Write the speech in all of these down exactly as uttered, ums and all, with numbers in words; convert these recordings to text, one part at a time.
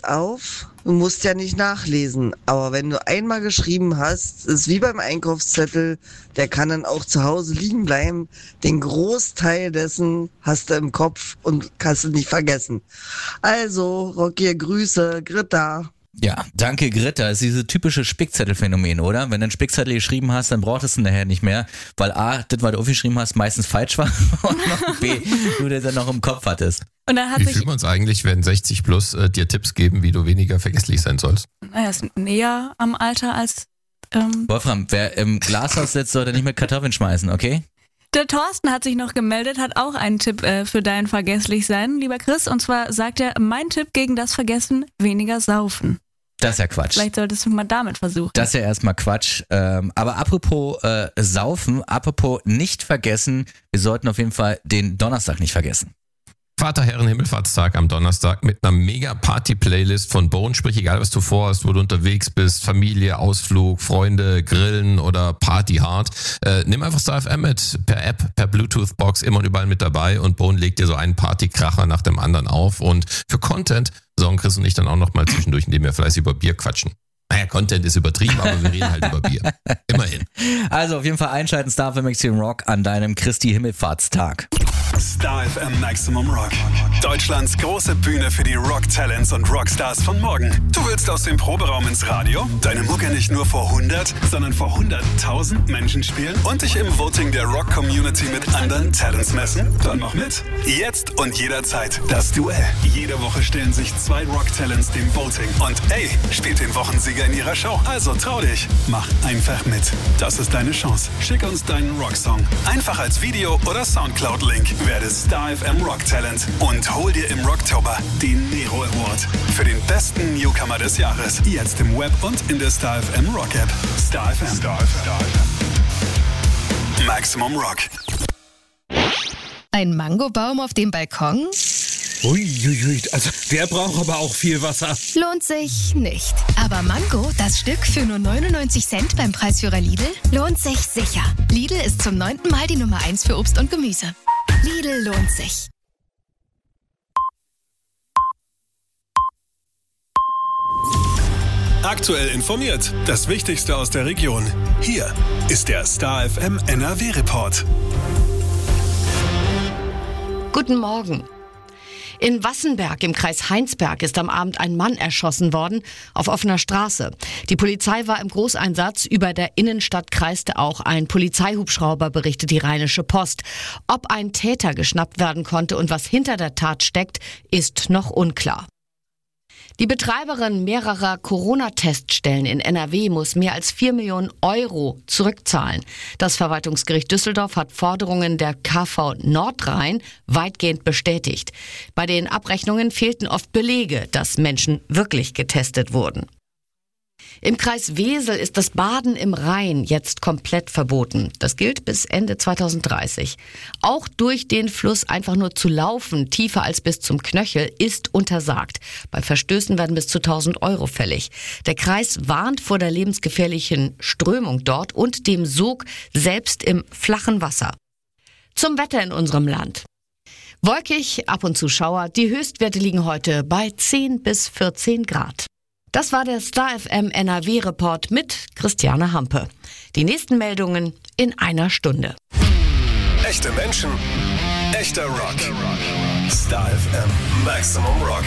auf, du musst ja nicht nachlesen. Aber wenn du einmal geschrieben hast, ist wie beim Einkaufszettel, der kann dann auch zu Hause liegen bleiben. Den Großteil dessen hast du im Kopf und kannst du nicht vergessen. Also, Rocky, Grüße, Greta. Ja, danke Greta. Das ist dieses typische Spickzettelphänomen, oder? Wenn du einen Spickzettel geschrieben hast, dann brauchtest du ihn nachher nicht mehr, weil A, das, was du aufgeschrieben hast, meistens falsch war und noch B, du das dann noch im Kopf hattest. Und dann hat wie sich, fühlen wir uns eigentlich, wenn sechzig plus äh, dir Tipps geben, wie du weniger vergesslich sein sollst? naja, ist näher am Alter als ähm, Wolfram, wer im Glashaus sitzt, sollte nicht mit Kartoffeln schmeißen, okay? Der Thorsten hat sich noch gemeldet, hat auch einen Tipp äh, für dein Vergesslichsein, lieber Chris. Und zwar sagt er, mein Tipp gegen das Vergessen, weniger saufen. Das ist ja Quatsch. Vielleicht solltest du mal damit versuchen. Das ist ja erstmal Quatsch. Ähm, aber apropos äh, Saufen, apropos nicht vergessen, wir sollten auf jeden Fall den Donnerstag nicht vergessen. Vater, Herren, Himmelfahrtstag am Donnerstag mit einer mega Party-Playlist von Bone, sprich egal was du vorhast, wo du unterwegs bist, Familie, Ausflug, Freunde, Grillen oder Party hard. Äh, nimm einfach Star F M mit, per App, per Bluetooth-Box, immer und überall mit dabei und Bone legt dir so einen Partykracher nach dem anderen auf und für Content sorgen Chris und ich dann auch noch mal zwischendurch, indem wir fleißig über Bier quatschen. Naja, Content ist übertrieben, aber wir reden halt über Bier. Immerhin. Also auf jeden Fall einschalten, Star F M Maximum Rock an deinem Christi Himmelfahrtstag. Star F M Maximum Rock. Deutschlands große Bühne für die Rock-Talents und Rockstars von morgen. Du willst aus dem Proberaum ins Radio, deine Mucke nicht nur vor hundert, sondern vor hunderttausend Menschen spielen und dich im Voting der Rock-Community mit anderen Talents messen? Dann mach mit. Jetzt und jederzeit das Duell. Jede Woche stellen sich zwei Rock-Talents dem Voting. Und ey, spielt den Wochensieger in ihrer Show. Also trau dich. Mach einfach mit. Das ist deine Chance. Schick uns deinen Rocksong. Einfach als Video oder Soundcloud-Link. Werde Star F M Rock Talent und hol dir im Rocktober den Nero Award für den besten Newcomer des Jahres. Jetzt im Web und in der Star F M Rock App. Star F M. Star F M. Maximum Rock. Ein Mangobaum auf dem Balkon? Uiuiui, also der braucht aber auch viel Wasser. Lohnt sich nicht. Aber Mango, das Stück für nur neunundneunzig Cent beim Preisführer Lidl, lohnt sich sicher. Lidl ist zum neunten Mal die Nummer eins für Obst und Gemüse. Lidl lohnt sich. Aktuell informiert. Das Wichtigste aus der Region. Hier ist der Star F M N R W-Report. Guten Morgen. In Wassenberg im Kreis Heinsberg ist am Abend ein Mann erschossen worden auf offener Straße. Die Polizei war im Großeinsatz. Über der Innenstadt kreiste auch ein Polizeihubschrauber, berichtet die Rheinische Post. Ob ein Täter geschnappt werden konnte und was hinter der Tat steckt, ist noch unklar. Die Betreiberin mehrerer Corona-Teststellen in N R W muss mehr als vier Millionen Euro zurückzahlen. Das Verwaltungsgericht Düsseldorf hat Forderungen der K V Nordrhein weitgehend bestätigt. Bei den Abrechnungen fehlten oft Belege, dass Menschen wirklich getestet wurden. Im Kreis Wesel ist das Baden im Rhein jetzt komplett verboten. Das gilt bis Ende zweitausenddreißig. Auch durch den Fluss einfach nur zu laufen, tiefer als bis zum Knöchel, ist untersagt. Bei Verstößen werden bis zu tausend Euro fällig. Der Kreis warnt vor der lebensgefährlichen Strömung dort und dem Sog selbst im flachen Wasser. Zum Wetter in unserem Land. Wolkig, ab und zu Schauer. Die Höchstwerte liegen heute bei zehn bis vierzehn Grad. Das war der Star F M N R W-Report mit Christiane Hampe. Die nächsten Meldungen in einer Stunde. Echte Menschen, echter Rock. Star F M Maximum Rock.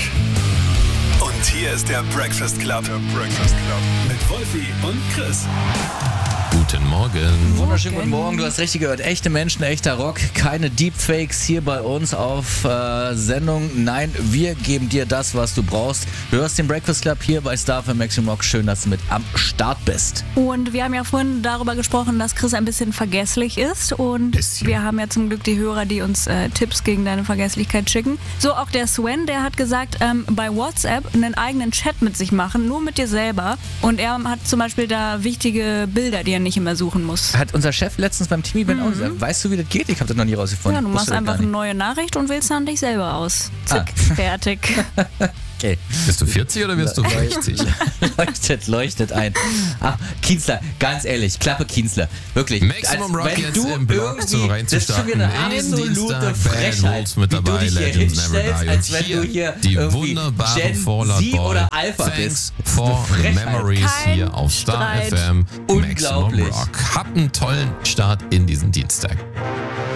Und hier ist der Breakfast Club. Der Breakfast Club. Mit Wolfi und Chris. Guten Morgen. Wunderschönen guten Morgen, du hast richtig gehört. Echte Menschen, echter Rock. Keine Deepfakes hier bei uns auf äh, Sendung. Nein, wir geben dir das, was du brauchst. Du hörst den Breakfast Club hier bei Star F M Maximum Rock. Schön, dass du mit am Start bist. Und wir haben ja vorhin darüber gesprochen, dass Chris ein bisschen vergesslich ist. Und Bisschen. wir haben ja zum Glück die Hörer, die uns äh, Tipps gegen deine Vergesslichkeit schicken. So auch der Sven, der hat gesagt, ähm, bei WhatsApp einen eigenen Chat mit sich machen, nur mit dir selber. Und er hat zum Beispiel da wichtige Bilder, die er nicht immer suchen muss. Hat unser Chef letztens beim Team-Event Mhm. auch gesagt, weißt du, wie das geht? Ich habe das noch nie rausgefunden. Ja, du Wusste machst das einfach gar eine nicht. neue Nachricht und wählst dann dich selber aus. Zack, Ah. fertig. Okay. Bist du vierzig oder wirst du sechzig? Leuchtet, leuchtet ein. Ach, Kienzler, ganz ehrlich, Klappe Kienzler. Wirklich. Maximum als Rock wenn jetzt du im Blog zum das ist schon wieder eine Reinzustarten. absolute Dienstag, Bad Frechheit, Wolves mit wie du dabei, dich hier Legends Never hinstellst, Die. als Und wenn hier du hier die irgendwie wunderbare Gen Fallout Z Boy. oder Alpha Thanks bist. for Das ist eine Frechheit. Memories Kein hier auf Star Streit. F M. Maximum Unglaublich. Rock. Habt einen tollen Start in diesen Dienstag.